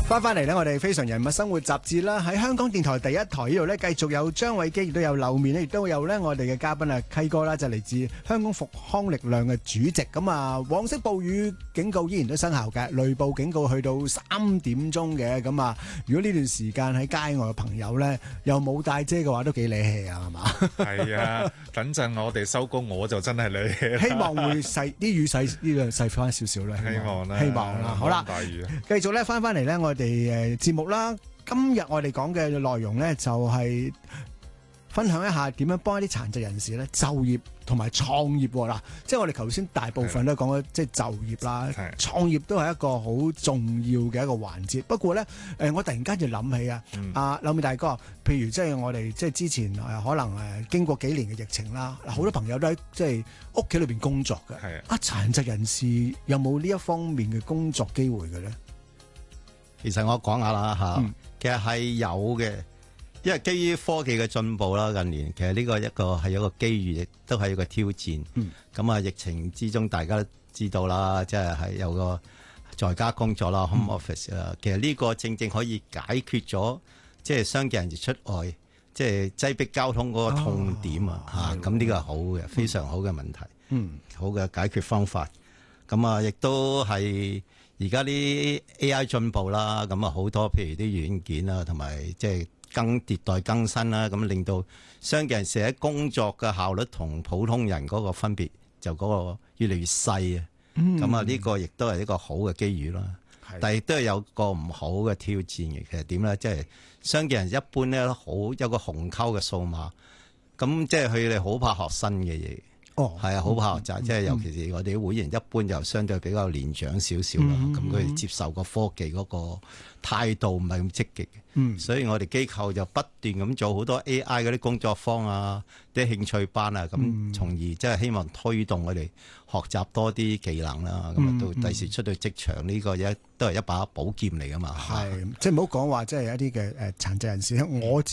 翻嚟呢，我哋非常人物生活雜誌啦，喺香港電台第一台呢度呢，繼續有張偉基，亦都有露面呢，亦都有呢我哋嘅嘉賓啊K哥啦，就嚟自香港復康力量嘅主席。咁啊，黃色暴雨警告依然都生效嘅，雷暴警告去到3點鐘嘅。咁啊，如果呢段時間喺街外嘅朋友呢，又冇帶遮嘅話，都幾理氣啊，係嘛？係啊，等陣我哋收工，我就真係理氣。 希望會細啲雨細呢個細翻少少啦。 希望啦， 希望啦。好啦， 大雨啊！ 繼續咧翻嚟咧，我哋節目啦。今日我哋講嘅內容咧，就係分享一下點樣幫一啲殘疾人士咧就業同埋創業嗱。即係我哋頭先大部分都講咗，即係就業啦，創業都係一個好重要嘅一個環節。不過咧，我突然間就諗起啊，柳面大哥，譬如即係我哋即係之前可能經過幾年嘅疫情啦，好多朋友都喺即係屋企裏邊工作嘅。殘疾人士有冇呢一方面嘅工作機會嘅咧？ 其實我講下啦嚇，其實係有嘅，因為基於科技嘅進步啦，近年其實呢個係一個機遇，亦都係一個挑戰。咁啊，疫情之中大家都知道啦，即係有個在家工作啦 ，home office 啦。其實呢個正正可以解決咗即係傷健人士出外即係擠迫交通嗰個痛點啊。咁呢個係好嘅，非常好嘅問題。好嘅解決方法。咁啊，亦都係。而家啲 AI 進步啦，咁啊好多譬如啲軟件啦，同埋即係迭代更新啦，咁令到傷健人士喺工作嘅效率同普通人嗰個分別就嗰個越嚟越細啊。咁啊呢個亦都係一個好嘅機遇啦。但係亦都係有個唔好嘅挑戰嘅。其實點咧？即係傷健人一般咧好有個鴻溝嘅數碼，咁即係佢哋好怕學新嘅嘢。係啊，好怕學習，即係尤其是我哋啲會員一般就相對比較年長少少啦，咁佢哋接受個科技嗰個態度唔係咁積極嘅，所以我哋機構就不斷咁做好多 AI 嗰啲工作坊啊，啲興趣班啊，咁從而即係希望推動我哋學習多啲技能啦，咁啊到第時出到職場呢個都係一把寶劍嚟噶嘛。 係，即係唔好講話，即係一啲嘅殘疾人士，我